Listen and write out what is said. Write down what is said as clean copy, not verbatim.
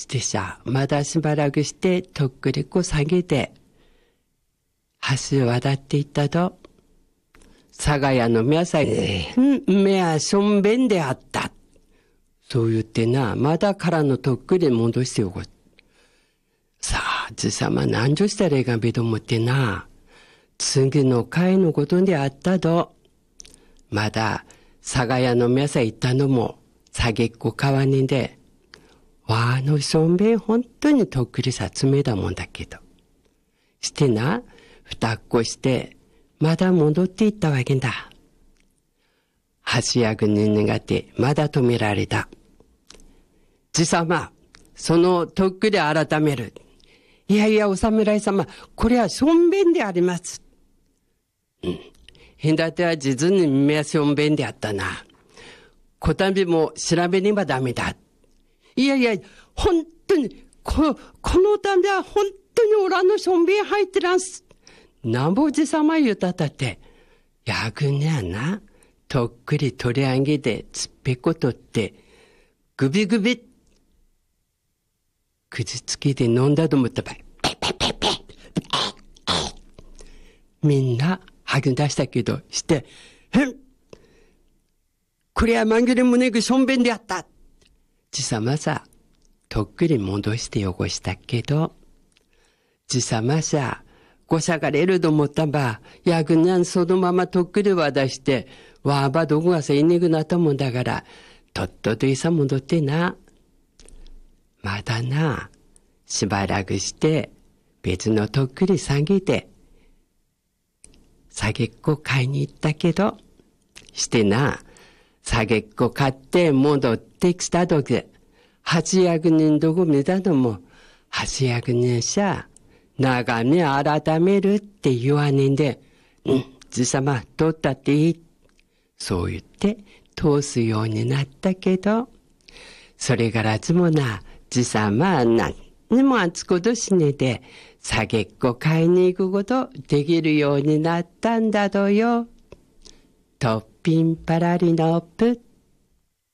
してさ、まだしばらくして、とっくりこ下げて、橋を渡っていったと、佐賀屋の皆さん、目はしょんべんであった。そう言ってな、まだからのとっくり戻しておこう。さあ、じさま何としたらいいかべと思ってな、次の会のことであったと、まだ、佐賀屋の皆さん行ったのも、下げっこ川にで、わあのしょんべん本当にとっくりさ詰めたもんだけど。してな、二っこして、まだ戻っていったわけだ。橋役に願って、まだ止められた。じさま、そのとっくり改める。いやいや、お侍様、これはしょんべんであります。へんだては実にみやしょんべんであったな。こたびも調べねばダメだ。いやいや、本当に、このためは本当におらのしょんべん入ってらんす。なんぼおじさま言うたったって、役にゃな、とっくり取り上げて、つっぺこ取って、ぐびぐび、口つきで飲んだと思ったばい。みんな吐き出したけど、して、これはまんぎり胸ぐしょんべんであった。じさまさ、とっくり戻して汚したけど、じさまさ、ごしゃがれると思ったば、やぐにゃんそのままとっくり渡して、わーばどこがせいにくなったもんだから、とっとといさ戻ってな。まだな、しばらくして、別のとっくり下げて、下げっこ買いに行ったけど、してな、下げっこ買って戻ってきたとき、八役人どこ見たのも、八役人さ、中身改めるって言わねえんで、じさま、通ったっていい。そう言って、通すようになったけど、それからつもな、じさまは何にもあつことしねえで、下げっこ買いに行くことできるようになったんだとよ。とっぴんぱらりのぷっ